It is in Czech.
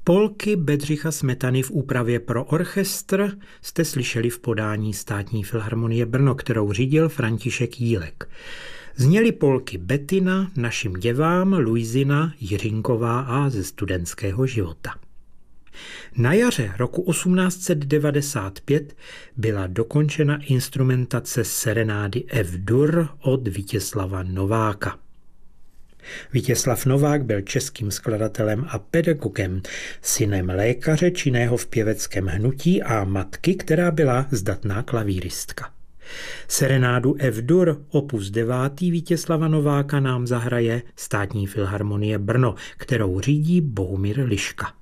Polky Bedřicha Smetany v úpravě pro orchestr jste slyšeli v podání Státní filharmonie Brno, kterou řídil František Jílek. Zněly polky Bettina, Našim děvám, Luizina, Jiřinková a Ze studentského života. Na jaře roku 1895 byla dokončena instrumentace serenády F-dur od Vítězslava Nováka. Vítězslav Novák byl českým skladatelem a pedagogem, synem lékaře činného v pěveckém hnutí a matky, která byla zdatná klavíristka. Serenádu F-dur opus 9. Vítězslava Nováka nám zahraje Státní filharmonie Brno, kterou řídí Bohumír Liška.